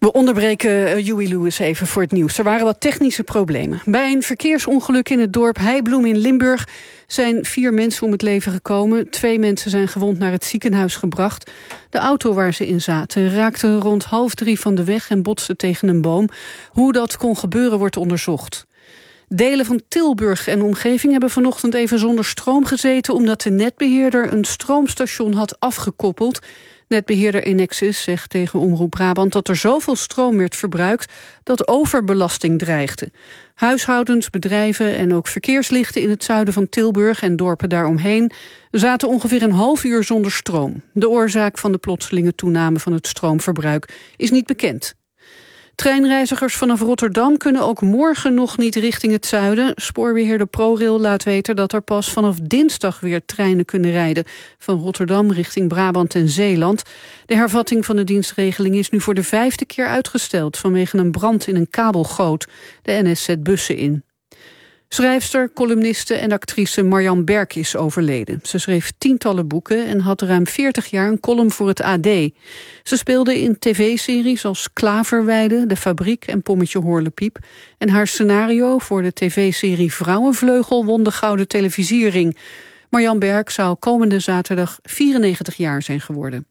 We onderbreken Huey Lewis even voor het nieuws. Er waren wat technische problemen. Bij een verkeersongeluk in het dorp Heibloem in Limburg zijn 4 mensen om het leven gekomen. 2 mensen zijn gewond naar het ziekenhuis gebracht. De auto waar ze in zaten raakte rond 2:30 van de weg en botste tegen een boom. Hoe dat kon gebeuren wordt onderzocht. Delen van Tilburg en omgeving hebben vanochtend even zonder stroom gezeten, omdat de netbeheerder een stroomstation had afgekoppeld. Netbeheerder Enexis zegt tegen Omroep Brabant dat er zoveel stroom werd verbruikt dat overbelasting dreigde. Huishoudens, bedrijven en ook verkeerslichten in het zuiden van Tilburg en dorpen daaromheen zaten ongeveer een half uur zonder stroom. De oorzaak van de plotselinge toename van het stroomverbruik is niet bekend. Treinreizigers vanaf Rotterdam kunnen ook morgen nog niet richting het zuiden. Spoorbeheerder ProRail laat weten dat er pas vanaf dinsdag weer treinen kunnen rijden van Rotterdam richting Brabant en Zeeland. De hervatting van de dienstregeling is nu voor de 5e keer uitgesteld vanwege een brand in een kabelgoot. De NS zet bussen in. Schrijfster, columniste en actrice Marjan Berk is overleden. Ze schreef tientallen boeken en had ruim 40 jaar een column voor het AD. Ze speelde in tv-series als Klaverweide, De Fabriek en Pommetje Horlepiep. En haar scenario voor de tv-serie Vrouwenvleugel won de Gouden Televisiering. Marjan Berk zou komende zaterdag 94 jaar zijn geworden.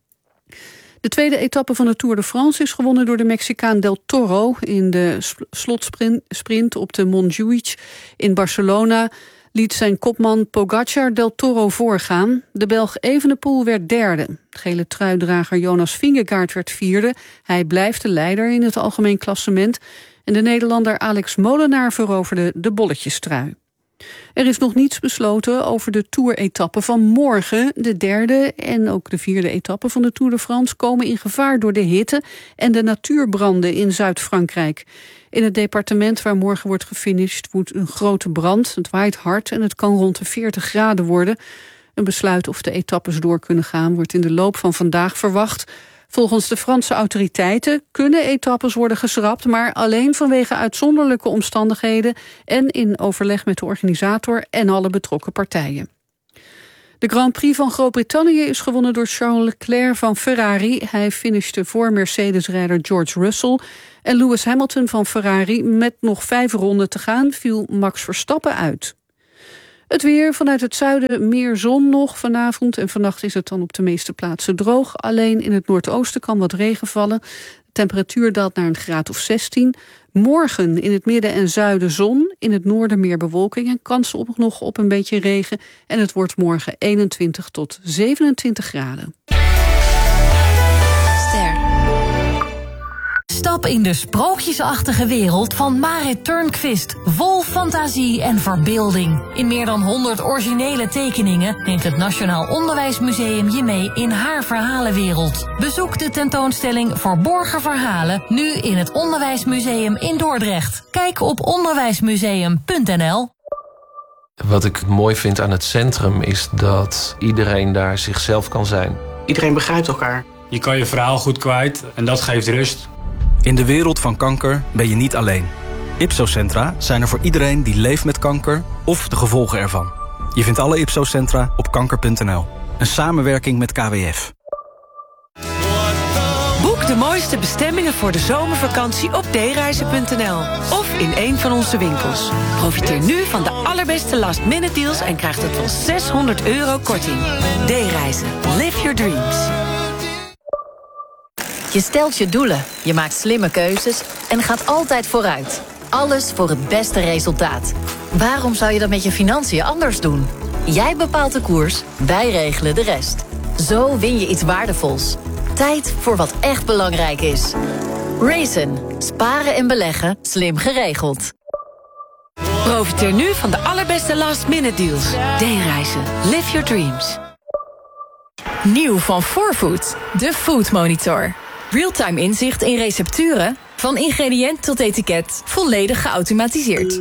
De tweede etappe van de Tour de France is gewonnen door de Mexicaan Del Toro. In de slotsprint op de Montjuïc in Barcelona liet zijn kopman Pogacar Del Toro voorgaan. De Belg Evenepoel werd derde. Gele truidrager Jonas Vingegaard werd vierde. Hij blijft de leider in het algemeen klassement. En de Nederlander Alex Molenaar veroverde de bolletjestrui. Er is nog niets besloten over de Tour-etappe van morgen. De derde en ook de vierde etappe van de Tour de France komen in gevaar door de hitte en de natuurbranden in Zuid-Frankrijk. In het departement waar morgen wordt gefinished woedt een grote brand. Het waait hard en het kan rond de 40 graden worden. Een besluit of de etappes door kunnen gaan wordt in de loop van vandaag verwacht. Volgens de Franse autoriteiten kunnen etappes worden geschrapt, maar alleen vanwege uitzonderlijke omstandigheden en in overleg met de organisator en alle betrokken partijen. De Grand Prix van Groot-Brittannië is gewonnen door Charles Leclerc van Ferrari. Hij finishte voor Mercedes-rijder George Russell. En Lewis Hamilton van Ferrari, met nog 5 ronden te gaan, viel Max Verstappen uit. Het weer, vanuit het zuiden meer zon nog vanavond en vannacht is het dan op de meeste plaatsen droog. Alleen in het noordoosten kan wat regen vallen. De temperatuur daalt naar een graad of 16. Morgen in het midden en zuiden zon, in het noorden meer bewolking en kans nog op een beetje regen. En het wordt morgen 21 tot 27 graden. Stap in de sprookjesachtige wereld van Marit Turnquist. Vol fantasie en verbeelding. In meer dan 100 originele tekeningen neemt het Nationaal Onderwijsmuseum je mee in haar verhalenwereld. Bezoek de tentoonstelling Verborgen Verhalen nu in het Onderwijsmuseum in Dordrecht. Kijk op onderwijsmuseum.nl. Wat ik mooi vind aan het centrum is dat iedereen daar zichzelf kan zijn. Iedereen begrijpt elkaar. Je kan je verhaal goed kwijt en dat geeft rust. In de wereld van kanker ben je niet alleen. Ipso-centra zijn er voor iedereen die leeft met kanker of de gevolgen ervan. Je vindt alle Ipso-centra op kanker.nl. Een samenwerking met KWF. Boek de mooiste bestemmingen voor de zomervakantie op dereizen.nl of in een van onze winkels. Profiteer nu van de allerbeste last-minute deals en krijg tot wel €600 korting. D-reizen. Live your dreams. Je stelt je doelen, je maakt slimme keuzes en gaat altijd vooruit. Alles voor het beste resultaat. Waarom zou je dat met je financiën anders doen? Jij bepaalt de koers, wij regelen de rest. Zo win je iets waardevols. Tijd voor wat echt belangrijk is. Raisin. Sparen en beleggen, slim geregeld. Profiteer nu van de allerbeste last-minute deals. D-reizen. Live your dreams. Nieuw van 4Food, de Food Monitor. Realtime inzicht in recepturen, van ingrediënt tot etiket, volledig geautomatiseerd.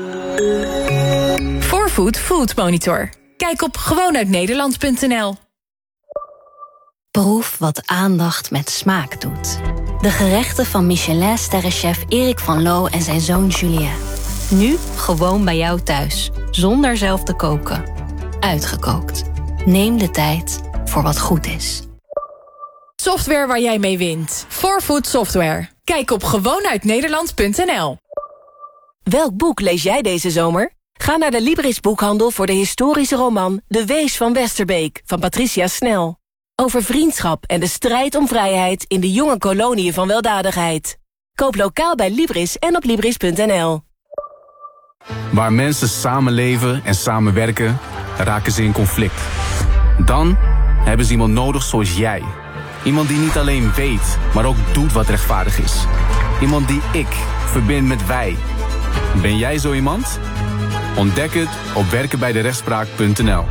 4Food Food Monitor. Kijk op gewoonuitnederland.nl. Proef wat aandacht met smaak doet. De gerechten van Michelin-sterrenchef Erik van Loo en zijn zoon Julien. Nu gewoon bij jou thuis, zonder zelf te koken. Uitgekookt. Neem de tijd voor wat goed is. Software waar jij mee wint. 4Food Software. Kijk op gewoonuitnederland.nl. Welk boek lees jij deze zomer? Ga naar de Libris boekhandel voor de historische roman De Wees van Westerbeek van Patricia Snel. Over vriendschap en de strijd om vrijheid in de jonge koloniën van weldadigheid. Koop lokaal bij Libris en op Libris.nl. Waar mensen samenleven en samenwerken, raken ze in conflict. Dan hebben ze iemand nodig zoals jij. Iemand die niet alleen weet, maar ook doet wat rechtvaardig is. Iemand die ik verbindt met wij. Ben jij zo iemand? Ontdek het op werkenbijderechtspraak.nl.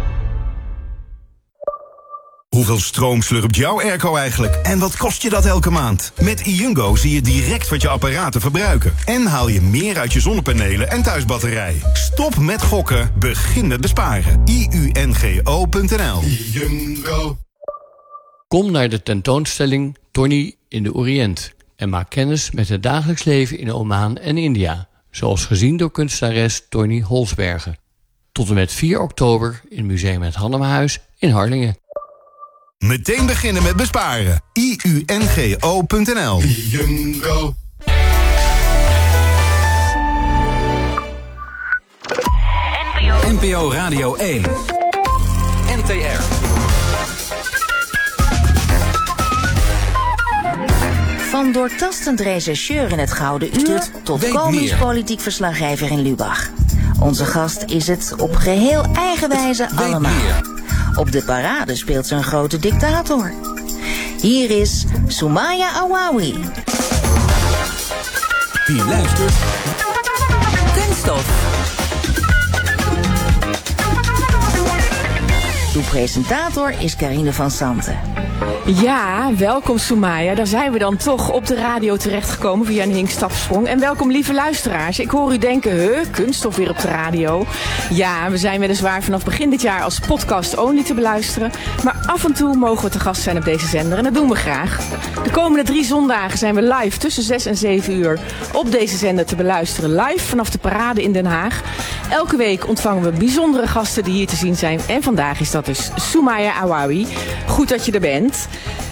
Hoeveel stroom slurpt jouw airco eigenlijk? En wat kost je dat elke maand? Met iUngo zie je direct wat je apparaten verbruiken. En haal je meer uit je zonnepanelen en thuisbatterij. Stop met gokken, begin met besparen. iungo.nl. iUngo. Kom naar de tentoonstelling Tony in de Oriënt en maak kennis met het dagelijks leven in Oman en India, zoals gezien door kunstenares Tony Holsbergen. Tot en met 4 oktober in Museum Het Hannemerhuis in Harlingen. Meteen beginnen met besparen. iungo.nl. iUngo. NPO Radio 1. NTR. Van doortastend rechercheur in het Gouden Uur tot komisch politiek verslaggever in Lubach. Onze gast is het op geheel eigen wijze allemaal. Op de parade speelt ze een grote dictator. Hier is Soumaya Awawi. Wie luistert? Kunststof. Uw presentator is Carine van Santen. Ja, welkom Soumaya. Daar zijn we dan toch op de radio terechtgekomen via een hinkstapsprong. En welkom lieve luisteraars. Ik hoor u denken, kunststof weer op de radio. Ja, we zijn weliswaar vanaf begin dit jaar als podcast only te beluisteren. Maar af en toe mogen we te gast zijn op deze zender en dat doen we graag. De komende 3 zondagen zijn we live tussen 6 en 7 uur op deze zender te beluisteren. Live vanaf de parade in Den Haag. Elke week ontvangen we bijzondere gasten die hier te zien zijn. En vandaag is dat dus Soumaya Awawi. Goed dat je er bent.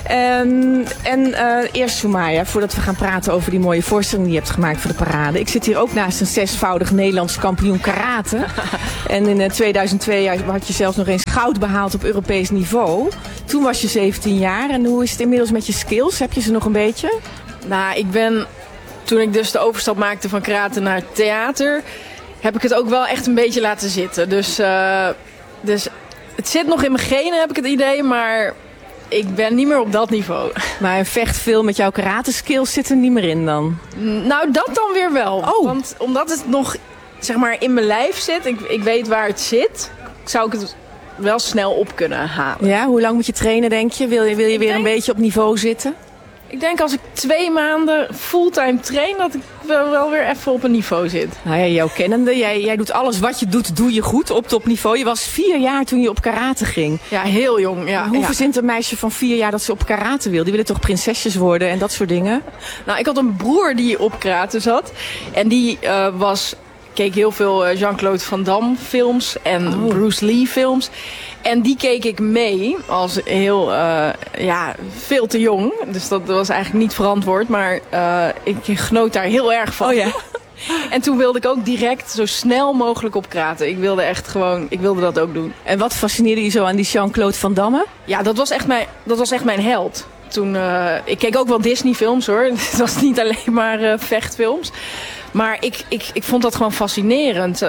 Eerst Soumaya, voordat we gaan praten over die mooie voorstelling die je hebt gemaakt voor de parade. Ik zit hier ook naast een 6-voudig Nederlands kampioen karate. En in 2002 had je zelfs nog eens goud behaald op Europees niveau. Toen was je 17 jaar. En hoe is het inmiddels met je skills? Heb je ze nog een beetje? Nou, toen ik dus de overstap maakte van karate naar theater, heb ik het ook wel echt een beetje laten zitten. Dus het zit nog in mijn genen, heb ik het idee, maar ik ben niet meer op dat niveau. Maar een vechtfilm met jouw karate skills zit er niet meer in dan? Nou, dat dan weer wel. Oh. Want omdat het nog, zeg maar, in mijn lijf zit, ik weet waar het zit, zou ik het wel snel op kunnen halen. Ja, hoe lang moet je trainen, denk je? Wil je weer een beetje op niveau zitten? Ik denk als ik 2 maanden fulltime train, dat ik wel weer even op een niveau zit. Nou ja, jou kennende, jij doet alles wat je doet, doe je goed op topniveau. Je was 4 jaar toen je op karate ging. Ja, heel jong. Ja, hoe verzint een meisje van 4 jaar dat ze op karate wil? Die willen toch prinsesjes worden en dat soort dingen? Nou, ik had een broer die op karate zat. En die keek heel veel Jean-Claude Van Damme films en Bruce Lee films. En die keek ik mee als heel, veel te jong. Dus dat was eigenlijk niet verantwoord. Maar ik genoot daar heel erg van. Oh ja. En toen wilde ik ook direct zo snel mogelijk op karate. Ik wilde dat ook doen. En wat fascineerde je zo aan die Jean-Claude Van Damme? Ja, dat was echt mijn held. Toen, ik keek ook wel Disney films hoor. Het was niet alleen maar vechtfilms. Maar ik vond dat gewoon fascinerend.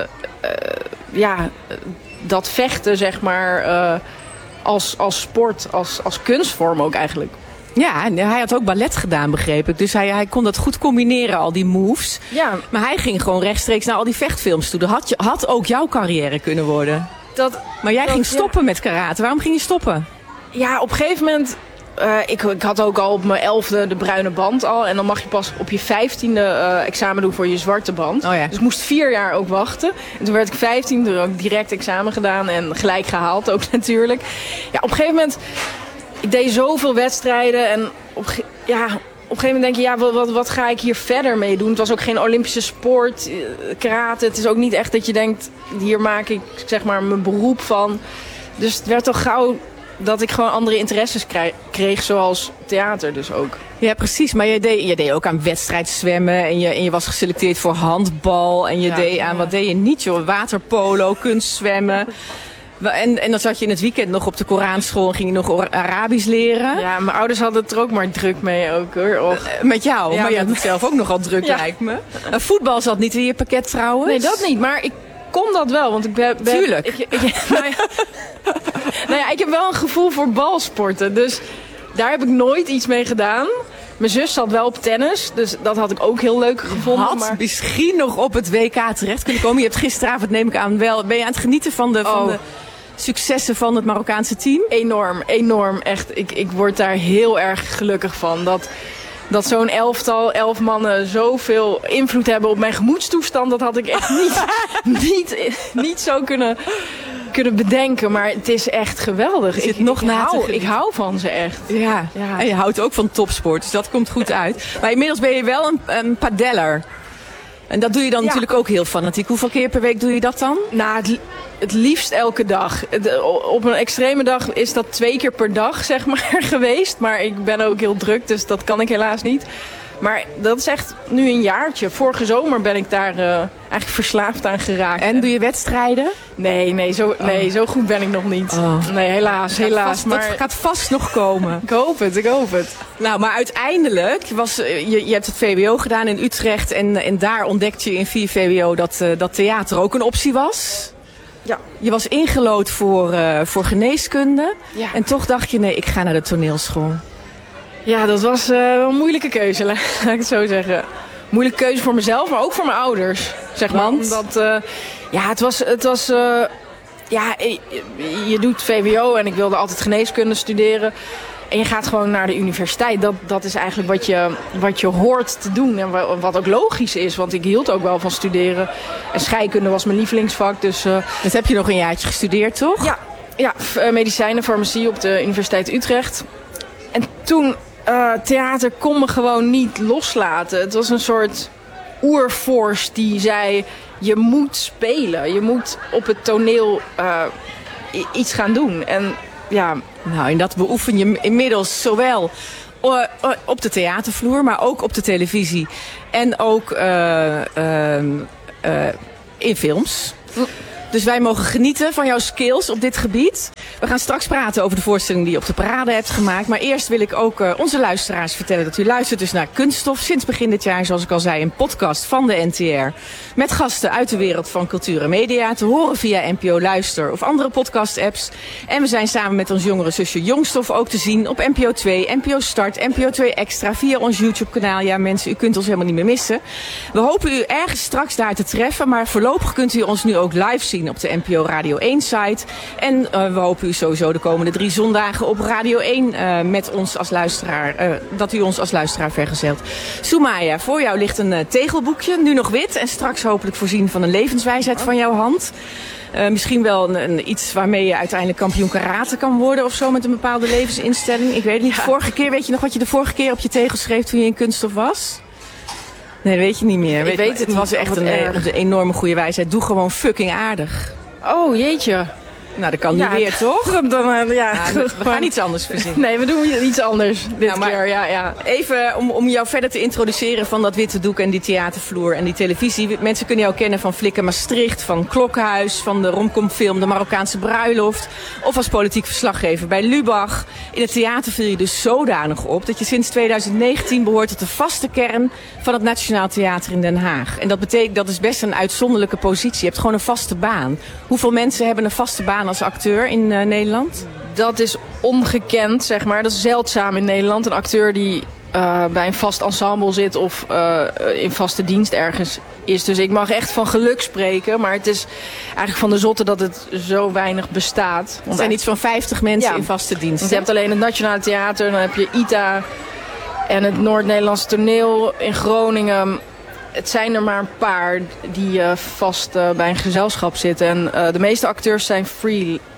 Dat vechten, zeg maar, als sport, als kunstvorm ook eigenlijk. Ja, en hij had ook ballet gedaan, begreep ik. Dus hij kon dat goed combineren, al die moves. Ja. Maar hij ging gewoon rechtstreeks naar al die vechtfilms toe. Dat had ook jouw carrière kunnen worden. Maar jij ging stoppen met karate. Waarom ging je stoppen? Ja, op een gegeven moment, ik had ook al op mijn 11e de bruine band al. En dan mag je pas op je 15e examen doen voor je zwarte band. Oh ja. Dus ik moest 4 jaar ook wachten. En toen werd ik 15, toen ook direct examen gedaan en gelijk gehaald ook natuurlijk. Ja, op een gegeven moment, ik deed zoveel wedstrijden en op een gegeven moment denk je, wat ga ik hier verder mee doen? Het was ook geen Olympische sport, karate. Het is ook niet echt dat je denkt, hier maak ik zeg maar mijn beroep van. Dus het werd toch gauw dat ik gewoon andere interesses kreeg, zoals theater dus ook. Ja, precies. Maar je deed ook aan wedstrijdzwemmen en je was geselecteerd voor handbal. En je deed aan, wat deed je niet joh, waterpolo, kunstzwemmen. En dan zat je in het weekend nog op de Koranschool en ging je nog Arabisch leren. Ja, mijn ouders hadden het er ook maar druk mee ook hoor. Met jou? Ja, maar je had het zelf ook nogal druk lijkt me. Voetbal zat niet in je pakket trouwens? Nee, dat niet. Maar ik kon dat wel, want ik ben... Tuurlijk. Ik heb wel een gevoel voor balsporten, dus daar heb ik nooit iets mee gedaan. Mijn zus zat wel op tennis, dus dat had ik ook heel leuk gevonden. Had misschien nog op het WK terecht kunnen komen. Je hebt gisteravond, neem ik aan, wel... Ben je aan het genieten van de successen van het Marokkaanse team? Enorm. Echt, ik word daar heel erg gelukkig van. Dat zo'n 11 mannen zoveel invloed hebben op mijn gemoedstoestand, dat had ik echt niet zo kunnen bedenken. Maar het is echt geweldig. Ik hou van ze echt. Ja. En je houdt ook van topsport, dus dat komt goed uit. Maar inmiddels ben je wel een padeller. En dat doe je dan natuurlijk ook heel fanatiek. Hoeveel keer per week doe je dat dan? Nou, het liefst elke dag. Op een extreme dag is dat 2 keer per dag, zeg maar, geweest. Maar ik ben ook heel druk, dus dat kan ik helaas niet. Maar dat is echt nu een jaartje. Vorige zomer ben ik daar eigenlijk verslaafd aan geraakt. En doe je wedstrijden? Nee, zo goed ben ik nog niet. Nee, helaas. Dat gaat vast nog komen. Ik hoop het. Nou, maar uiteindelijk je hebt het VWO gedaan in Utrecht. En daar ontdekte je in 4 VWO dat theater ook een optie was. Ja. Je was ingelood voor geneeskunde. Ja. En toch dacht je, nee, ik ga naar de toneelschool. Ja, dat was een moeilijke keuze, laat ik het zo zeggen. Moeilijke keuze voor mezelf, maar ook voor mijn ouders, zeg maar. Omdat, het was je doet VWO en ik wilde altijd geneeskunde studeren. En je gaat gewoon naar de universiteit. Dat is eigenlijk wat je hoort te doen en wat ook logisch is. Want ik hield ook wel van studeren. En scheikunde was mijn lievelingsvak. Dus dat heb je nog een jaartje gestudeerd, toch? Ja, medicijnen, farmacie op de Universiteit Utrecht. En toen... theater kon me gewoon niet loslaten. Het was een soort oerforce die zei... je moet spelen. Je moet op het toneel iets gaan doen. En ja... Nou, en dat beoefen je inmiddels zowel op de theatervloer... maar ook op de televisie. En ook in films. Dus wij mogen genieten van jouw skills op dit gebied. We gaan straks praten over de voorstelling die je op de parade hebt gemaakt. Maar eerst wil ik ook onze luisteraars vertellen dat u luistert dus naar Kunststof. Sinds begin dit jaar, zoals ik al zei, een podcast van de NTR. Met gasten uit de wereld van cultuur en media. Te horen via NPO Luister of andere podcast-apps. En we zijn samen met ons jongere zusje Jongstof ook te zien op NPO 2, NPO Start, NPO 2 Extra via ons YouTube-kanaal. Ja mensen, u kunt ons helemaal niet meer missen. We hopen u ergens straks daar te treffen. Maar voorlopig kunt u ons nu ook live zien op de NPO Radio 1 site. En we hopen u sowieso de komende 3 zondagen op Radio 1 met ons als luisteraar, dat u ons als luisteraar vergezelt. Soumaya, voor jou ligt een tegelboekje, nu nog wit en straks hopelijk voorzien van een levenswijsheid van jouw hand. Misschien wel iets waarmee je uiteindelijk kampioen karate kan worden of zo met een bepaalde levensinstelling. Ik weet het niet. Vorige keer, weet je nog wat je de vorige keer op je tegel schreef toen je in Kunststof was? Nee, dat weet je niet meer. Ik weet het was echt een enorme goede wijsheid. Doe gewoon fucking aardig. Oh, jeetje. Nou, dat kan nu weer, toch? We gaan iets anders verzinnen. Nee, we doen iets anders dit keer. Ja. Even om jou verder te introduceren van dat witte doek en die theatervloer en die televisie. Mensen kunnen jou kennen van Flikker Maastricht, van Klokhuis, van de romcomfilm De Marokkaanse Bruiloft. Of als politiek verslaggever bij Lubach. In het theater viel je dus zodanig op dat je sinds 2019 behoort tot de vaste kern van het Nationaal Theater in Den Haag. En dat betekent, dat is best een uitzonderlijke positie. Je hebt gewoon een vaste baan. Hoeveel mensen hebben een vaste baan als acteur in Nederland? Dat is ongekend, zeg maar. Dat is zeldzaam in Nederland. Een acteur die bij een vast ensemble zit of in vaste dienst ergens is. Dus ik mag echt van geluk spreken. Maar het is eigenlijk van de zotte dat het zo weinig bestaat. Er zijn iets van 50 mensen in vaste dienst. Want je hebt alleen het Nationale Theater, dan heb je ITA en het Noord-Nederlandse Toneel in Groningen. Het zijn er maar een paar die vast bij een gezelschap zitten. En de meeste acteurs zijn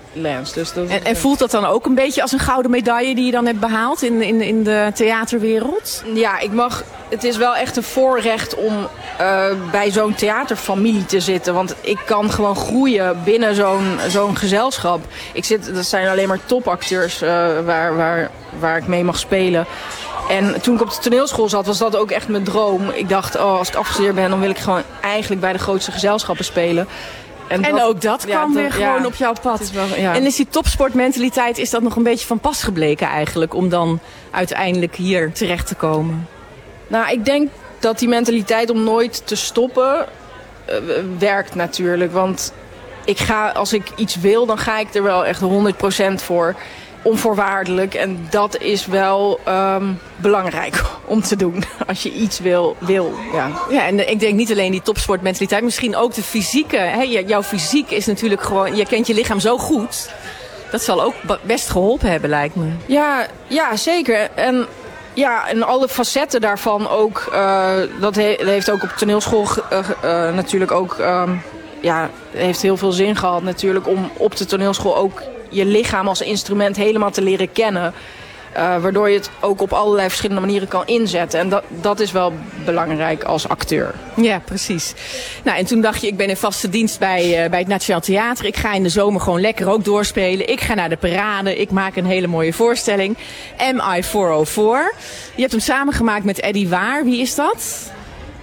freelance. Dus dat en voelt dat dan ook een beetje als een gouden medaille die je dan hebt behaald in de theaterwereld? Ja, het is wel echt een voorrecht om bij zo'n theaterfamilie te zitten. Want ik kan gewoon groeien binnen zo'n gezelschap. Dat zijn alleen maar topacteurs waar ik mee mag spelen. En toen ik op de toneelschool zat, was dat ook echt mijn droom. Ik dacht, als ik afgestudeerd ben, dan wil ik gewoon eigenlijk bij de grootste gezelschappen spelen. En ook dat kwam weer gewoon op jouw pad. En is die topsportmentaliteit, is dat nog een beetje van pas gebleken eigenlijk, om dan uiteindelijk hier terecht te komen? Nou, ik denk dat die mentaliteit om nooit te stoppen werkt natuurlijk. Want als ik iets wil, dan ga ik er wel echt 100% voor. Onvoorwaardelijk. En dat is wel belangrijk om te doen. Als je iets wil. Ja, en ik denk niet alleen die topsportmentaliteit. Misschien ook de fysieke. Hè? Jouw fysiek is natuurlijk gewoon... Je kent je lichaam zo goed. Dat zal ook best geholpen hebben, lijkt me. Ja, zeker. En alle facetten daarvan ook. Dat heeft ook op toneelschool natuurlijk ook... heeft heel veel zin gehad natuurlijk om op de toneelschool ook je lichaam als instrument helemaal te leren kennen. Waardoor je het ook op allerlei verschillende manieren kan inzetten. En dat is wel belangrijk als acteur. Ja, precies. Nou, en toen dacht je, ik ben in vaste dienst bij het Nationaal Theater. Ik ga in de zomer gewoon lekker ook doorspelen. Ik ga naar de parade. Ik maak een hele mooie voorstelling. MI 404. Je hebt hem samengemaakt met Eddie Waar. Wie is dat?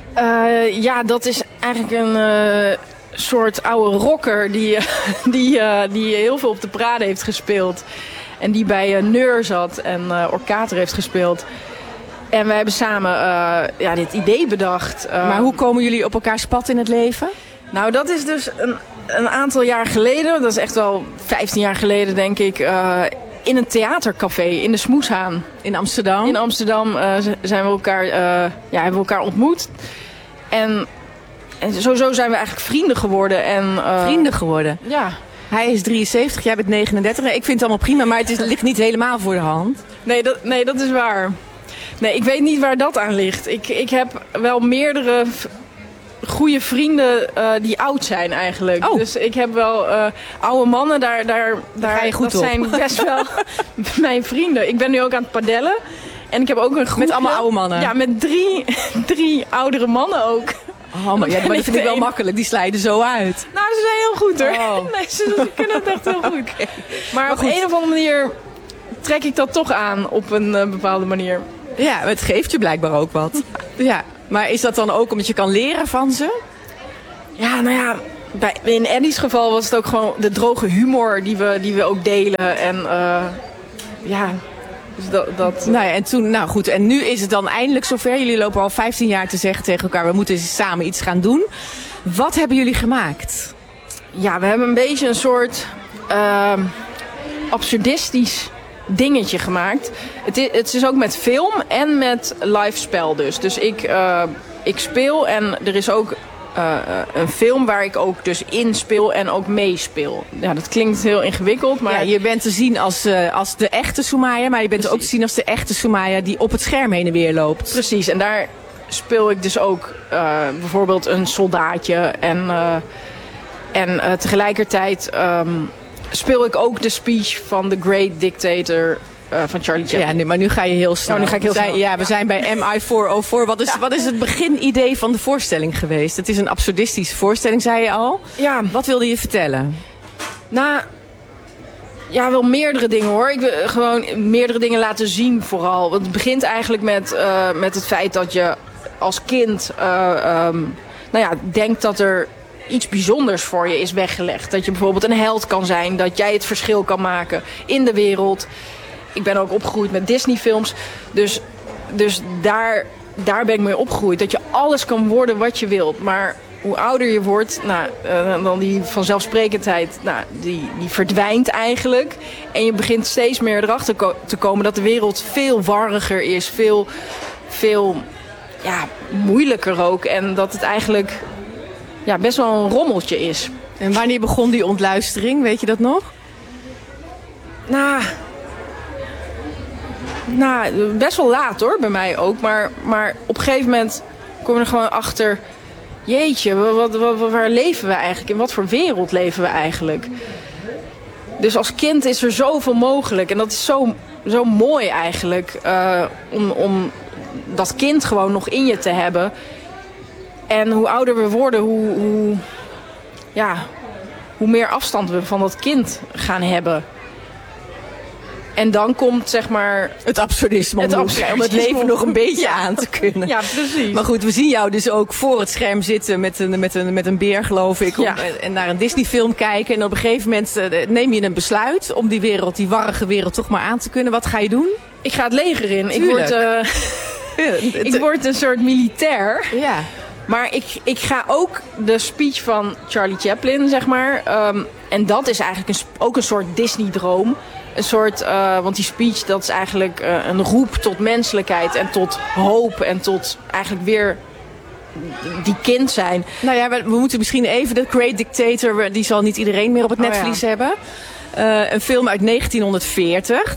Dat is eigenlijk een soort oude rocker die heel veel op de parade heeft gespeeld. En die bij Neur zat en Orkater heeft gespeeld. En wij hebben samen dit idee bedacht. Maar hoe komen jullie op elkaars pad in het leven? Nou, dat is dus een aantal jaar geleden. Dat is echt wel 15 jaar geleden, denk ik. In een theatercafé in de Smoeshaan. In Amsterdam? In Amsterdam hebben we elkaar ontmoet. En zo zijn we eigenlijk vrienden geworden. Vrienden geworden? Ja. Hij is 73, jij bent 39. Ik vind het allemaal prima, maar het ligt niet helemaal voor de hand. Nee, dat is waar. Nee, ik weet niet waar dat aan ligt. Ik heb wel meerdere goede vrienden die oud zijn eigenlijk. Oh. Dus ik heb wel oude mannen, daar ga je goed dat op. zijn best wel mijn vrienden. Ik ben nu ook aan het padellen. En ik heb ook een groepje. Met allemaal oude mannen? Ja, met drie oudere mannen ook. Oh, maar dat vind ik wel makkelijk. Die slijden zo uit. Nou, ze zijn heel goed hoor. Oh. Nee, ze kunnen het echt heel goed. Okay. Maar op een of andere manier trek ik dat toch aan op een bepaalde manier. Ja, het geeft je blijkbaar ook wat. Ja, maar is dat dan ook omdat je kan leren van ze? Ja, nou ja, in Eddie's geval was het ook gewoon de droge humor die we ook delen. En dus dat. Nou ja, en toen, nou goed, en nu is het dan eindelijk zover. Jullie lopen al 15 jaar te zeggen tegen elkaar, we moeten samen iets gaan doen. Wat hebben jullie gemaakt? Ja, we hebben een beetje een soort absurdistisch dingetje gemaakt. Het is ook met film en met live spel dus. Dus ik speel en er is ook een film waar ik ook dus in speel en ook meespeel. Ja, dat klinkt heel ingewikkeld, maar... Ja, je bent te zien als de echte Soumaya, maar je bent ook te zien als de echte Soumaya die op het scherm heen en weer loopt. Precies, en daar speel ik dus ook bijvoorbeeld een soldaatje en tegelijkertijd speel ik ook de speech van The Great Dictator van Charlie Chaplin. Ja, nee, maar nu ga je heel snel. We zijn bij MI 404. Wat is het beginidee van de voorstelling geweest? Het is een absurdistische voorstelling, zei je al. Ja. Wat wilde je vertellen? Nou, ja, wel meerdere dingen hoor. Ik wil gewoon meerdere dingen laten zien vooral. Want het begint eigenlijk met het feit dat je als kind denkt dat er iets bijzonders voor je is weggelegd. Dat je bijvoorbeeld een held kan zijn. Dat jij het verschil kan maken in de wereld. Ik ben ook opgegroeid met Disney-films. Dus daar ben ik mee opgegroeid. Dat je alles kan worden wat je wilt. Maar hoe ouder je wordt, dan die vanzelfsprekendheid, die verdwijnt eigenlijk. En je begint steeds meer erachter te komen dat de wereld veel warriger is. Veel moeilijker ook. En dat het eigenlijk best wel een rommeltje is. En wanneer begon die ontluistering? Weet je dat nog? Nou, best wel laat hoor, bij mij ook. Maar op een gegeven moment kom je er gewoon achter... Jeetje, waar leven we eigenlijk? In wat voor wereld leven we eigenlijk? Dus als kind is er zoveel mogelijk. En dat is zo mooi eigenlijk. Om dat kind gewoon nog in je te hebben. En hoe ouder we worden, hoe meer afstand we van dat kind gaan hebben. En dan komt zeg maar het absurdisme om het leven nog een beetje aan te kunnen. Ja, precies. Maar goed, we zien jou dus ook voor het scherm zitten met een beer, geloof ik. En naar een Disney-film kijken. En op een gegeven moment neem je een besluit om die warrige wereld toch maar aan te kunnen. Wat ga je doen? Ik ga het leger in. Tuurlijk. Ik word een soort militair. Ja. Maar ik ga ook de speech van Charlie Chaplin, zeg maar. En dat is eigenlijk ook een soort Disney-droom. Een soort, want die speech, dat is eigenlijk een roep tot menselijkheid en tot hoop en tot eigenlijk weer die kind zijn. Nou ja, we moeten misschien even de Great Dictator, die zal niet iedereen meer op het netvlies hebben. Een film uit 1940.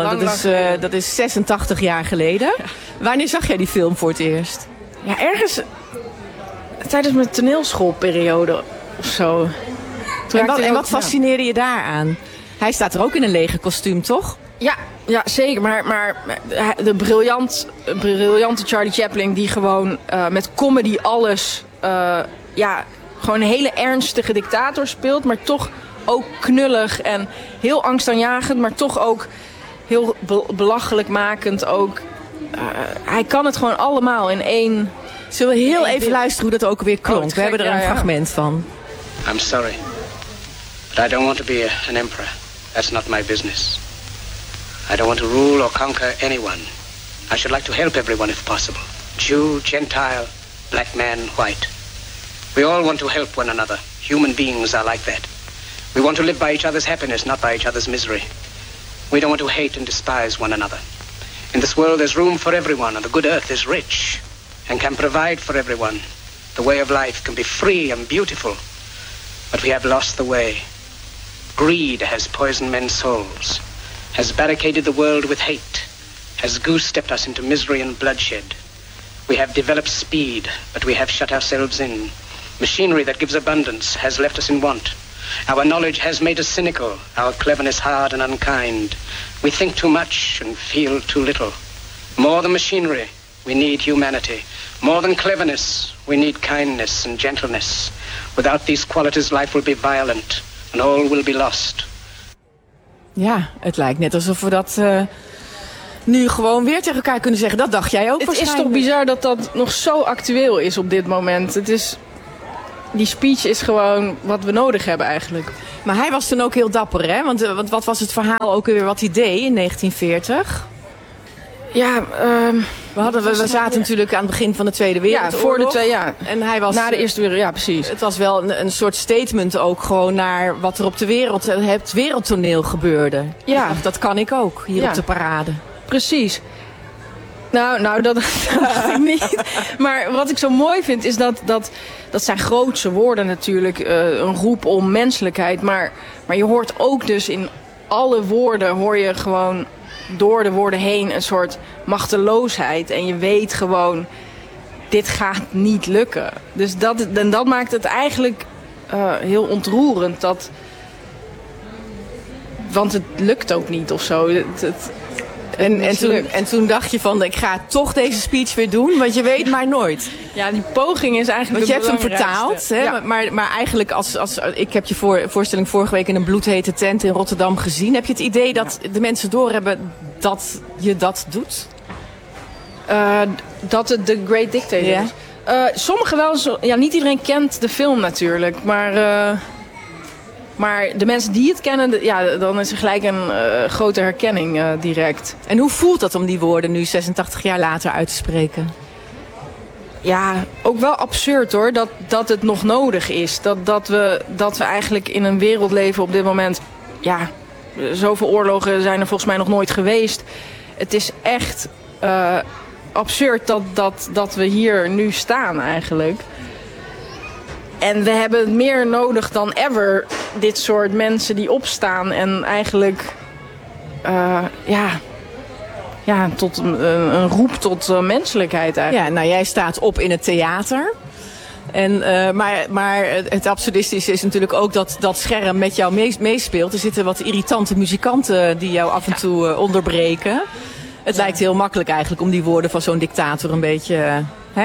Dat is 86 jaar geleden. Ja. Wanneer zag jij die film voor het eerst? Ja, ergens tijdens mijn toneelschoolperiode of zo. En wat fascineerde je daaraan? Hij staat er ook in een leger kostuum, toch? Ja, zeker. Maar de briljante Charlie Chaplin die gewoon met comedy alles... gewoon een hele ernstige dictator speelt, maar toch ook knullig en heel angstaanjagend, maar toch ook heel belachelijk makend ook. Hij kan het gewoon allemaal in één... Zullen we heel even luisteren hoe dat ook weer klonk? We hebben er een fragment van. I'm sorry, but I don't want to be an emperor. That's not my business. I don't want to rule or conquer anyone. I should like to help everyone if possible. Jew, Gentile, black man, white. We all want to help one another. Human beings are like that. We want to live by each other's happiness, not by each other's misery. We don't want to hate and despise one another. In this world there's room for everyone, and the good earth is rich and can provide for everyone. The way of life can be free and beautiful, but we have lost the way. Greed has poisoned men's souls, has barricaded the world with hate, has goose-stepped us into misery and bloodshed. We have developed speed, but we have shut ourselves in. Machinery that gives abundance has left us in want. Our knowledge has made us cynical, our cleverness hard and unkind. We think too much and feel too little. More than machinery, we need humanity. More than cleverness, we need kindness and gentleness. Without these qualities, life will be violent and all will be lost. Ja, het lijkt net alsof we dat nu gewoon weer tegen elkaar kunnen zeggen. Dat dacht jij ook waarschijnlijk. Het is toch bizar dat dat nog zo actueel is op dit moment. Die speech is gewoon wat we nodig hebben eigenlijk. Maar hij was toen ook heel dapper, hè? Want wat was het verhaal ook weer wat hij deed in 1940? Ja, we zaten natuurlijk aan het begin van de Tweede Wereldoorlog. Ja, voor de Tweede, ja. En hij was na de Eerste Wereldoorlog, ja, precies. Het was wel een soort statement ook gewoon naar wat er op het wereldtoneel gebeurde. Ja. Dat kan ik ook, hier op de parade. Precies. Nou, dat dacht ik niet. Maar wat ik zo mooi vind is dat zijn grootse woorden natuurlijk. Een roep om menselijkheid. Maar je hoort ook dus in alle woorden hoor je gewoon door de woorden heen een soort machteloosheid. En je weet gewoon, dit gaat niet lukken. Dus dat maakt het eigenlijk heel ontroerend. Want het lukt ook niet of zo. En toen dacht je van, ik ga toch deze speech weer doen, want je weet maar nooit. Ja, die poging is eigenlijk. Want je hebt hem vertaald, hè? Ja. Maar eigenlijk ik heb je voorstelling vorige week in een bloedhete tent in Rotterdam gezien. Heb je het idee dat de mensen doorhebben dat je dat doet? Dat het The Great Dictator is? Sommigen wel. Ja, niet iedereen kent de film natuurlijk, maar de mensen die het kennen, dan is er gelijk een grote herkenning direct. En hoe voelt dat om die woorden nu 86 jaar later uit te spreken? Ja, ook wel absurd hoor, dat het nog nodig is. Dat we eigenlijk in een wereld leven op dit moment. Ja, zoveel oorlogen zijn er volgens mij nog nooit geweest. Het is echt absurd dat we hier nu staan eigenlijk. En we hebben meer nodig dan ever, dit soort mensen die opstaan en eigenlijk tot een roep tot menselijkheid eigenlijk. Ja, nou jij staat op in het theater. Maar het absurdistische is natuurlijk ook dat scherm met jou meespeelt. Er zitten wat irritante muzikanten die jou af en toe onderbreken. Het lijkt heel makkelijk eigenlijk om die woorden van zo'n dictator een beetje... hè?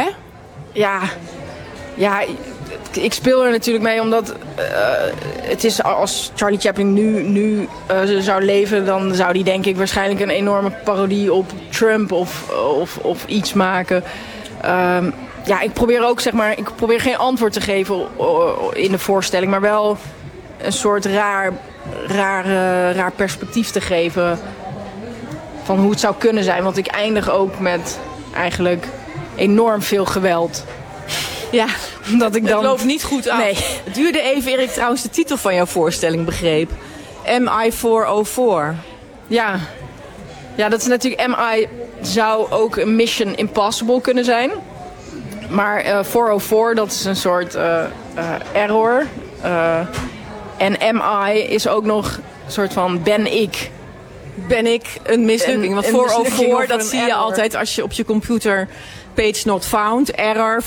Ja, ik speel er natuurlijk mee omdat het is als Charlie Chaplin nu zou leven, dan zou die denk ik waarschijnlijk een enorme parodie op Trump of iets maken. Ik probeer ook ik probeer geen antwoord te geven in de voorstelling, maar wel een soort raar perspectief te geven van hoe het zou kunnen zijn. Want ik eindig ook met eigenlijk enorm veel geweld. Ja, dat ik dan... Het loopt niet goed af. Nee. Het duurde even eer ik trouwens de titel van jouw voorstelling begreep. MI404. Ja, dat is natuurlijk... MI zou ook een Mission Impossible kunnen zijn. Maar 404, dat is een soort error. En MI is ook nog een soort van ben ik. Ben ik een mislukking? Want 404, dat zie je error. altijd als je op je computer... Page not found, error,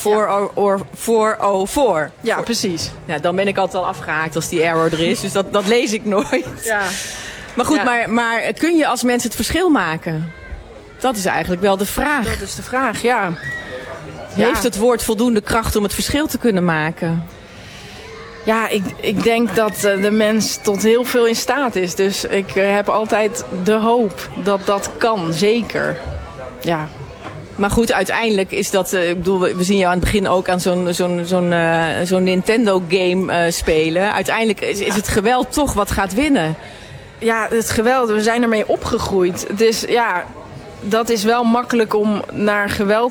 404. Ja, precies. Ja, dan ben ik altijd al afgehaakt als die error er is. Dus dat lees ik nooit. Ja. Maar goed, maar kun je als mens het verschil maken? Dat is eigenlijk wel de vraag. Dat is de vraag, ja. Heeft het woord voldoende kracht om het verschil te kunnen maken? Ja, ik denk dat de mens tot heel veel in staat is. Dus ik heb altijd de hoop dat dat kan, zeker. Ja. Maar goed, uiteindelijk is dat... ik bedoel, we zien jou aan het begin ook aan zo'n Nintendo-game spelen. Uiteindelijk is het geweld toch wat gaat winnen. Ja, het geweld, we zijn ermee opgegroeid. Dus ja, dat is wel makkelijk om naar geweld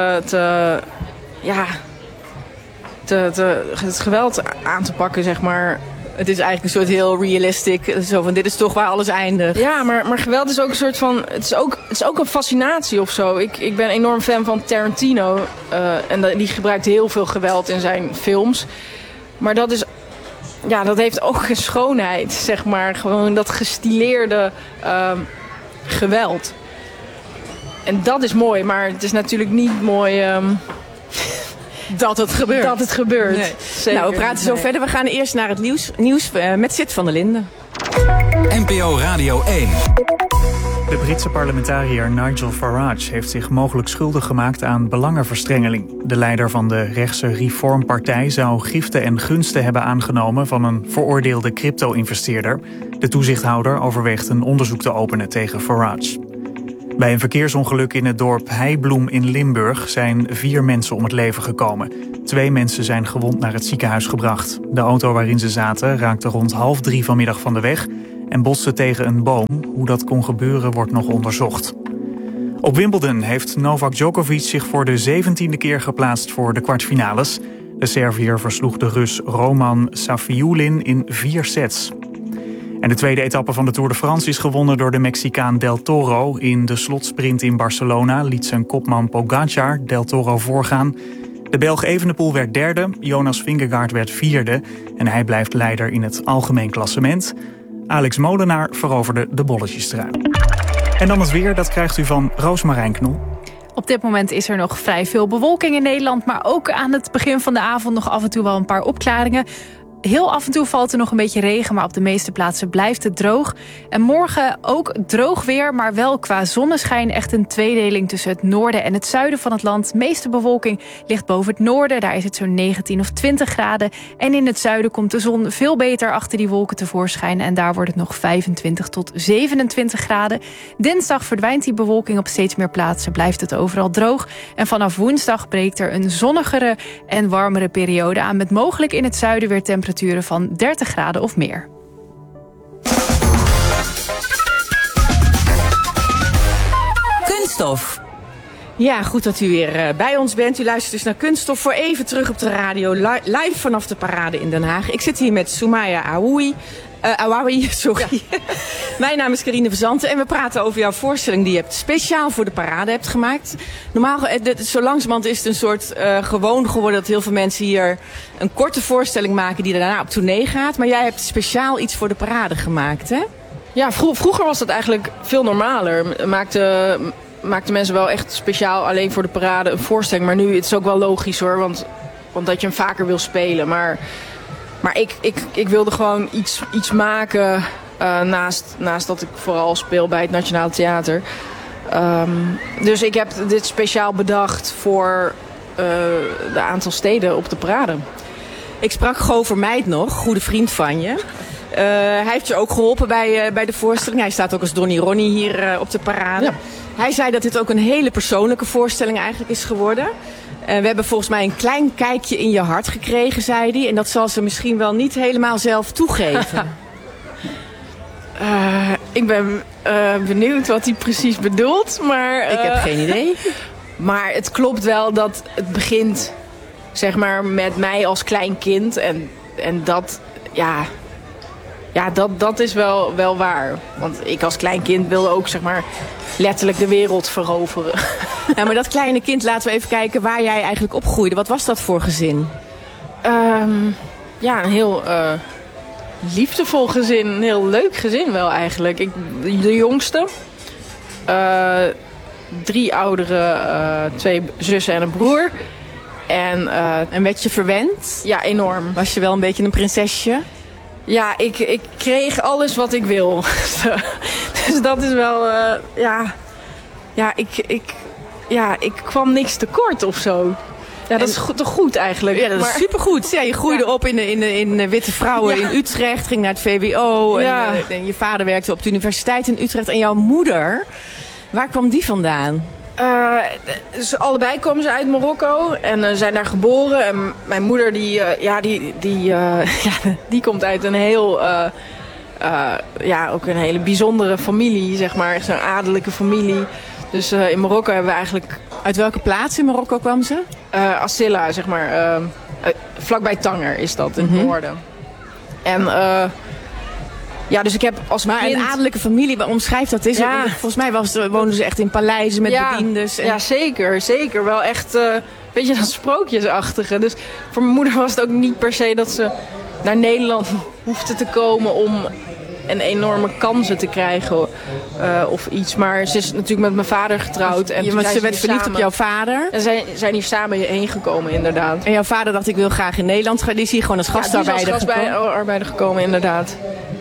het geweld aan te pakken, zeg maar. Het is eigenlijk een soort heel realistic, zo van dit is toch waar alles eindigt. Ja, maar geweld is ook een soort van, het is ook een fascinatie of zo. Ik ben enorm fan van Tarantino en die gebruikt heel veel geweld in zijn films. Maar dat heeft ook een schoonheid, zeg maar. Gewoon dat gestileerde geweld. En dat is mooi, maar het is natuurlijk niet mooi... Dat het gebeurt. Dat het gebeurt. Nee. Zeker. Nou, we praten zo verder. We gaan eerst naar het nieuws met Sid van der Linden. NPO Radio 1. De Britse parlementariër Nigel Farage heeft zich mogelijk schuldig gemaakt aan belangenverstrengeling. De leider van de rechtse Reform-partij zou giften en gunsten hebben aangenomen van een veroordeelde crypto-investeerder. De toezichthouder overweegt een onderzoek te openen tegen Farage. Bij een verkeersongeluk in het dorp Heibloem in Limburg zijn 4 mensen om het leven gekomen. 2 mensen zijn gewond naar het ziekenhuis gebracht. De auto waarin ze zaten raakte rond 2:30 vanmiddag van de weg en botste tegen een boom. Hoe dat kon gebeuren wordt nog onderzocht. Op Wimbledon heeft Novak Djokovic zich voor de 17e keer geplaatst voor de kwartfinales. De Serviër versloeg de Rus Roman Safiulin in 4 sets. En de tweede etappe van de Tour de France is gewonnen door de Mexicaan Del Toro. In de slotsprint in Barcelona liet zijn kopman Pogacar Del Toro voorgaan. De Belg Evenepoel werd derde, Jonas Vingegaard werd vierde en hij blijft leider in het algemeen klassement. Alex Molenaar veroverde de bolletjestrui. En dan het weer, dat krijgt u van Roosmarijn Knol. Op dit moment is er nog vrij veel bewolking in Nederland, maar ook aan het begin van de avond nog af en toe wel een paar opklaringen. Heel af en toe valt er nog een beetje regen, maar op de meeste plaatsen blijft het droog. En morgen ook droog weer, maar wel qua zonneschijn echt een tweedeling tussen het noorden en het zuiden van het land. De meeste bewolking ligt boven het noorden, daar is het zo'n 19 of 20 graden. En in het zuiden komt de zon veel beter achter die wolken tevoorschijn en daar wordt het nog 25 tot 27 graden. Dinsdag verdwijnt die bewolking op steeds meer plaatsen, blijft het overal droog. En vanaf woensdag breekt er een zonnigere en warmere periode aan, met mogelijk in het zuiden weer temperaturen van 30 graden of meer. Kunststof. Ja, goed dat u weer bij ons bent. U luistert dus naar Kunststof voor even terug op de radio. Live vanaf de parade in Den Haag. Ik zit hier met Soumaya Awawi, sorry. Ja. Mijn naam is Carine Verzanten en we praten over jouw voorstelling die je hebt speciaal voor de parade hebt gemaakt. Normaal, zo langzamerhand is het een soort gewoon geworden dat heel veel mensen hier een korte voorstelling maken die daarna op tournee gaat. Maar jij hebt speciaal iets voor de parade gemaakt, hè? Ja, vroeger was dat eigenlijk veel normaler. Maakten mensen wel echt speciaal alleen voor de parade een voorstelling. Maar nu het is ook wel logisch hoor, want want dat je hem vaker wil spelen. Maar ik wilde gewoon iets maken naast dat ik vooral speel bij het Nationaal Theater. Dus ik heb dit speciaal bedacht voor de aantal steden op de parade. Ik sprak Go Vermeijt nog, goede vriend van je. Hij heeft je ook geholpen bij de voorstelling. Hij staat ook als Donnie Ronnie hier op de parade. Ja. Hij zei dat dit ook een hele persoonlijke voorstelling eigenlijk is geworden. We hebben volgens mij een klein kijkje in je hart gekregen, zei hij. En dat zal ze misschien wel niet helemaal zelf toegeven. Ik ben benieuwd wat hij precies bedoelt. Maar, ik heb geen idee. Maar het klopt wel dat het begint, zeg maar, met mij als klein kind. En dat, dat is wel waar. Want ik als klein kind wilde ook, zeg maar, letterlijk de wereld veroveren. Ja, maar dat kleine kind, laten we even kijken waar jij eigenlijk opgroeide. Wat was dat voor gezin? Een heel liefdevol gezin. Een heel leuk gezin wel eigenlijk. De jongste. 3 ouderen, 2 zussen en een broer. En werd je verwend? Ja, enorm. Was je wel een beetje een prinsesje? Ja, ik kreeg alles wat ik wil. Dus dat is wel, ik kwam niks tekort of zo. Ja, dat is toch goed eigenlijk. Ja, dat is supergoed. Ja, je groeide op in Witte Vrouwen in Utrecht, ging naar het VWO. Ja. En je vader werkte op de universiteit in Utrecht. En jouw moeder, waar kwam die vandaan? Dus allebei komen ze uit Marokko en zijn daar geboren. En mijn moeder die komt uit een heel, ook een hele bijzondere familie, zeg maar. Zo'n adellijke familie. Dus in Marokko hebben we eigenlijk... Uit welke plaats in Marokko kwam ze? Asila, zeg maar. Vlakbij Tanger is dat, in het noorden. En... dus ik heb als kind... een adellijke familie, omschrijf dat eens. Ja. Volgens mij woonden ze echt in paleizen met bediendes. Ja, zeker. Wel echt een beetje dat sprookjesachtige. Dus voor mijn moeder was het ook niet per se dat ze naar Nederland hoefde te komen om een enorme kansen te krijgen of iets. Maar ze is natuurlijk met mijn vader getrouwd. En want ze werd verliefd op jouw vader? En zijn hier samen heen gekomen, inderdaad. En jouw vader dacht, ik wil graag in Nederland gaan. Die is hier gewoon als gastarbeider gekomen, inderdaad.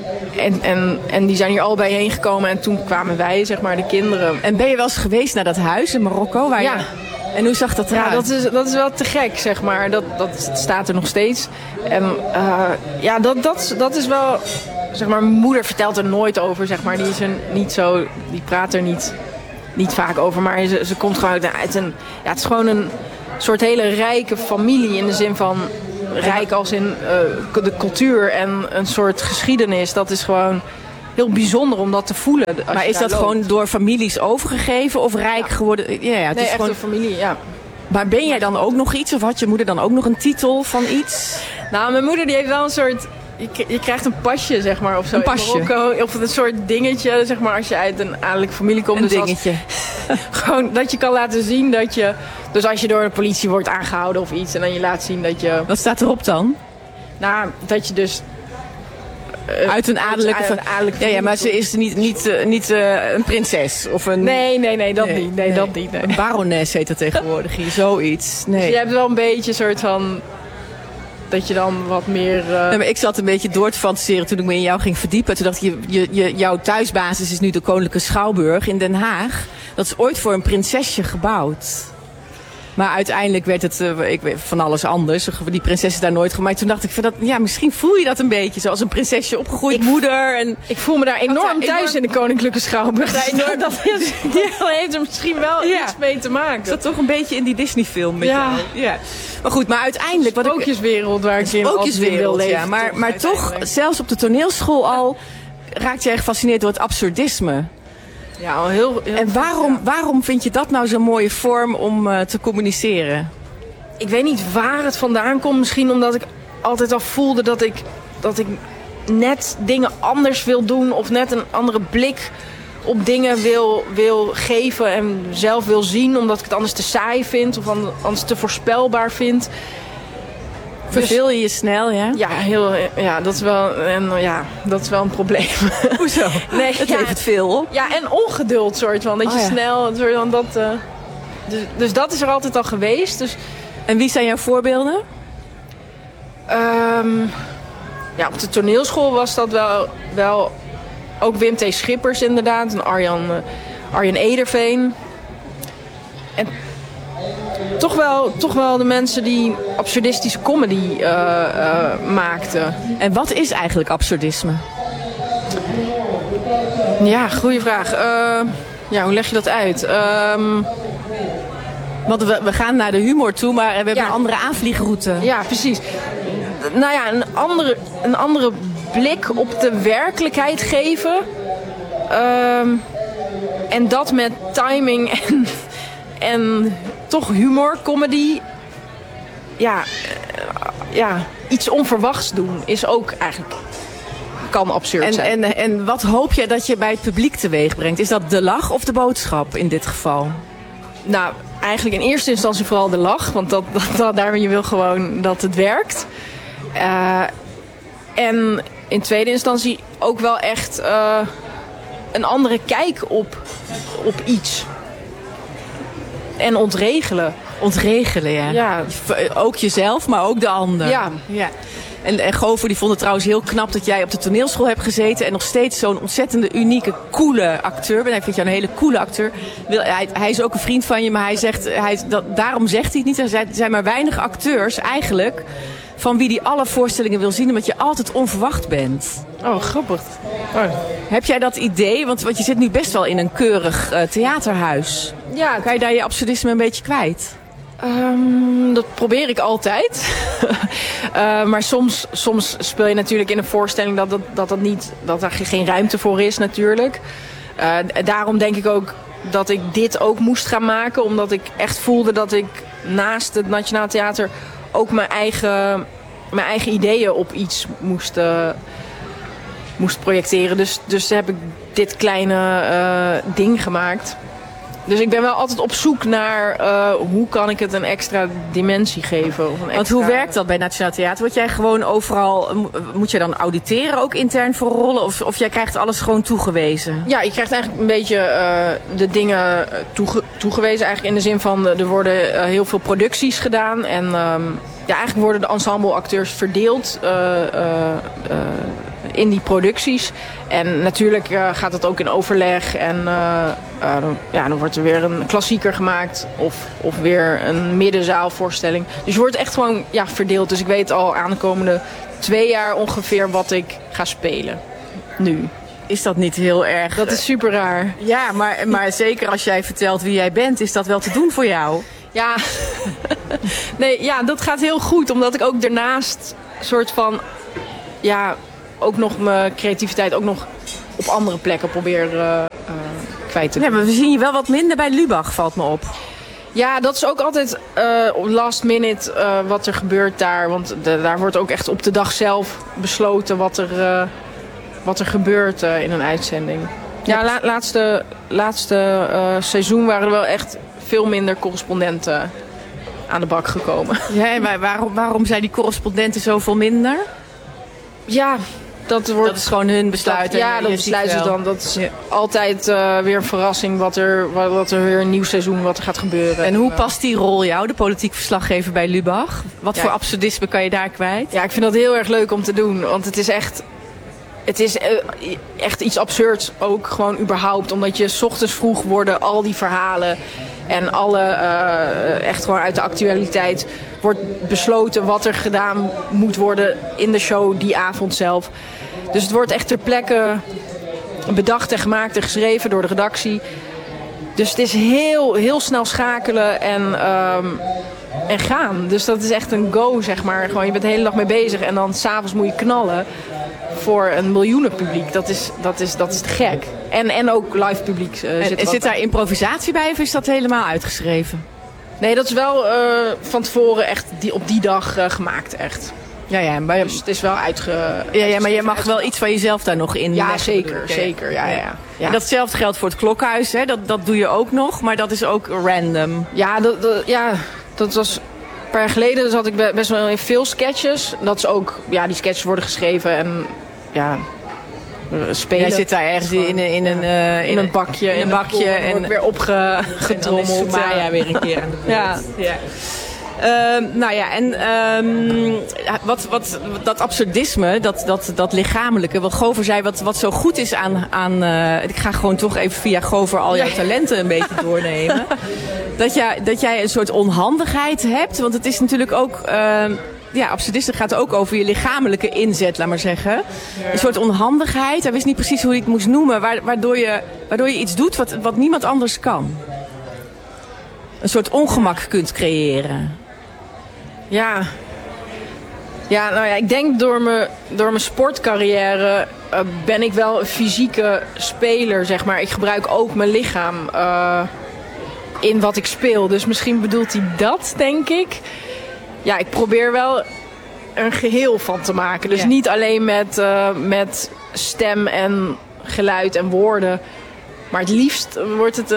En die zijn hier allebei heen gekomen en toen kwamen wij, zeg maar, de kinderen. En ben je wel eens geweest naar dat huis in Marokko? Ja. En hoe zag dat eruit? Ja, dat is wel te gek, zeg maar. Dat staat er nog steeds. En dat is wel... Zeg maar, mijn moeder vertelt er nooit over, zeg maar. Die praat er niet vaak over. Maar ze komt gewoon uit een... Ja, het is gewoon een soort hele rijke familie in de zin van... Rijk als in de cultuur en een soort geschiedenis. Dat is gewoon heel bijzonder om dat te voelen. Maar is dat gewoon door families overgegeven of rijk geworden? Ja, het is echt gewoon een familie, ja. Maar ben jij dan ook nog iets? Of had je moeder dan ook nog een titel van iets? Nou, mijn moeder die heeft wel een soort... Je krijgt een pasje, zeg maar, of zo. Een pasje? In Marokko, of een soort dingetje, zeg maar, als je uit een adellijke familie komt. Een dingetje. Gewoon dat je kan laten zien dat je... Dus als je door de politie wordt aangehouden of iets en dan je laat zien dat je... Wat staat erop dan? Nou, dat je dus... uit een adellijke familie. Ja, maar ze is niet een prinses of een... Nee, dat niet. Nee, dat niet. Nee. Een barones heet dat tegenwoordig hier, zoiets. Nee. Dus je hebt wel een beetje een soort van... Dat je dan wat meer... Nee, maar ik zat een beetje door te fantaseren toen ik me in jou ging verdiepen. Toen dacht ik, jouw thuisbasis is nu de Koninklijke Schouwburg in Den Haag. Dat is ooit voor een prinsesje gebouwd. Maar uiteindelijk werd het van alles anders. Die prinses is daar nooit gemaakt. Toen dacht ik, misschien voel je dat een beetje. Zoals een prinsesje opgegroeid moeder. En ik voel me daar enorm thuis in de Koninklijke Schouwburg. Dat heeft er misschien wel iets mee te maken. Ik zat toch een beetje in die Disney-film met jou. Ja. Maar goed, maar uiteindelijk... Een sprookjeswereld waar ik in wil leven. Ja, maar toch, zelfs op de toneelschool al... raakte jij gefascineerd door het absurdisme. Ja, heel en waarom vind je dat nou zo'n mooie vorm om te communiceren? Ik weet niet waar het vandaan komt. Misschien omdat ik altijd al voelde dat ik net dingen anders wil doen. Of net een andere blik op dingen wil geven en zelf wil zien. Omdat ik het anders te saai vind of anders te voorspelbaar vind. Verveel je snel, ja? Ja, dat is wel een probleem. Hoezo? Nee, het levert veel op. Ja, en ongeduld soort van. Dat je snel, soort van dat... Dus dat is er altijd al geweest. Dus... En wie zijn jouw voorbeelden? Op de toneelschool was dat wel ook Wim T. Schippers inderdaad. En Arjen Ederveen. En toch wel de mensen die absurdistische comedy maakten. En wat is eigenlijk absurdisme? Ja, goede vraag. Hoe leg je dat uit? Want we gaan naar de humor toe, maar we hebben een andere aanvliegroute. Ja, precies. Nou ja, een andere blik op de werkelijkheid geven. En dat met timing en toch humor, comedy. Iets onverwachts doen is ook eigenlijk... kan absurd zijn. En wat hoop je dat je bij het publiek teweeg brengt? Is dat de lach of de boodschap in dit geval? Nou, eigenlijk in eerste instantie vooral de lach. Want daar je wil gewoon dat het werkt. En in tweede instantie ook wel echt een andere kijk op iets. En ontregelen. Ontregelen, ja. Ook jezelf, maar ook de ander. Ja. En Gover die vond het trouwens heel knap dat jij op de toneelschool hebt gezeten en nog steeds zo'n ontzettende, unieke, coole acteur bent. Hij vindt jou een hele coole acteur. Hij is ook een vriend van je, maar daarom zegt hij het niet. Er zijn maar weinig acteurs eigenlijk van wie die alle voorstellingen wil zien, omdat je altijd onverwacht bent. Oh, grappig. Oh. Heb jij dat idee? Want je zit nu best wel in een keurig theaterhuis. Ja. Kan je daar je absurdisme een beetje kwijt? Dat probeer ik altijd. Maar soms speel je natuurlijk in een voorstelling dat er geen ruimte voor is natuurlijk. Daarom denk ik ook dat ik dit ook moest gaan maken. Omdat ik echt voelde dat ik naast het Nationaal Theater ook mijn eigen ideeën op iets moest projecteren. Dus heb ik dit kleine ding gemaakt. Dus ik ben wel altijd op zoek naar hoe kan ik het een extra dimensie geven. Want hoe werkt dat bij Nationaal Theater? Word jij gewoon overal, moet je dan auditeren ook intern voor rollen? Of jij krijgt alles gewoon toegewezen? Ja, je krijgt eigenlijk een beetje de dingen toegewezen. Eigenlijk in de zin van er worden heel veel producties gedaan. En eigenlijk worden de ensembleacteurs verdeeld in die producties. En natuurlijk gaat het ook in overleg. En dan wordt er weer een klassieker gemaakt. Of weer een middenzaalvoorstelling. Dus je wordt echt gewoon verdeeld. Dus ik weet al aan de komende 2 jaar ongeveer wat ik ga spelen. Nu. Is dat niet heel erg? Dat is super raar. Ja, maar zeker als jij vertelt wie jij bent, is dat wel te doen voor jou? Ja. Nee, dat gaat heel goed. Omdat ik ook daarnaast soort van... ook nog mijn creativiteit ook nog op andere plekken probeer kwijt te doen. Ja, maar we zien je wel wat minder bij Lubach, valt me op. Ja, dat is ook altijd last minute wat er gebeurt daar. Want daar wordt ook echt op de dag zelf besloten wat er gebeurt in een uitzending. Ja, laatste seizoen waren er wel echt veel minder correspondenten aan de bak gekomen. Ja, maar waarom zijn die correspondenten zoveel minder? Ja, dat is gewoon hun besluit. Dat besluiten ze dan. Dat is altijd weer een verrassing wat er weer een nieuw seizoen wat er gaat gebeuren. En hoe past die rol jou, de politiek verslaggever bij Lubach? Wat voor absurdisme kan je daar kwijt? Ja, ik vind dat heel erg leuk om te doen. Want het is echt iets absurds ook gewoon überhaupt. Omdat je 's ochtends vroeg worden al die verhalen en alle echt gewoon uit de actualiteit wordt besloten wat er gedaan moet worden in de show die avond zelf. Dus het wordt echt ter plekke bedacht en gemaakt en geschreven door de redactie. Dus het is heel, heel snel schakelen en gaan. Dus dat is echt een go, zeg maar. Gewoon, je bent de hele dag mee bezig en dan 's avonds moet je knallen voor een miljoenenpubliek. Dat is te gek. En ook live publiek zit daar improvisatie bij of is dat helemaal uitgeschreven? Nee, dat is wel van tevoren echt op die dag gemaakt, echt. Ja, maar dus het is wel maar je mag wel iets van jezelf daar nog in. Ja, zeker. Ja. En datzelfde geldt voor het Klokhuis, hè? Dat doe je ook nog, maar dat is ook random. Ja, dat was een paar jaar geleden zat ik best wel in veel sketches. Dat is ook, die sketches worden geschreven en spelen. Jij zit daar ergens in een bakje. En weer opgetrommeld. Soumaya weer een keer aan de beurt. Ja. Dat absurdisme, dat lichamelijke, wat Gover zei, wat zo goed is aan ik ga gewoon toch even via Gover al jouw talenten een beetje doornemen. Dat jij een soort onhandigheid hebt, want het is natuurlijk ook... absurdisme gaat ook over je lichamelijke inzet, laat maar zeggen. Ja. Een soort onhandigheid. Hij wist niet precies hoe hij het moest noemen. Waardoor je iets doet wat niemand anders kan. Een soort ongemak kunt creëren. Ja. Ja, nou ja, ik denk door mijn sportcarrière ben ik wel een fysieke speler, zeg maar. Ik gebruik ook mijn lichaam in wat ik speel. Dus misschien bedoelt hij dat, denk ik. Ja, ik probeer wel een geheel van te maken. Dus niet alleen met stem en geluid en woorden. Maar het liefst wordt het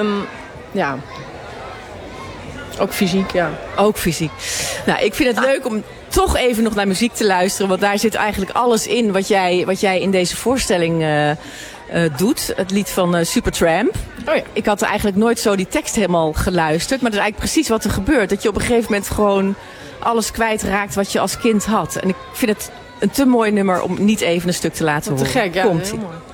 ook fysiek, ja. Ook fysiek. Nou, ik vind het leuk om toch even nog naar muziek te luisteren. Want daar zit eigenlijk alles in wat jij in deze voorstelling doet. Het lied van Supertramp. Oh ja. Ik had eigenlijk nooit zo die tekst helemaal geluisterd. Maar dat is eigenlijk precies wat er gebeurt. Dat je op een gegeven moment gewoon alles kwijtraakt wat je als kind had. En ik vind het een te mooi nummer om niet even een stuk te laten horen. Te gek, ja. Komt-ie. Heel mooi.